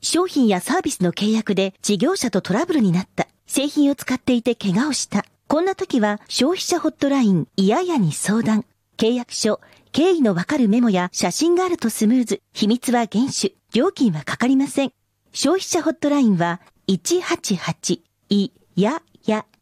商品やサービスの契約で事業者とトラブルになった。製品を使っていて怪我をした。こんな時は消費者ホットラインいややに相談。契約書、経緯のわかるメモや写真があるとスムーズ。秘密は厳守。料金はかかりません。消費者ホットラインは188いやや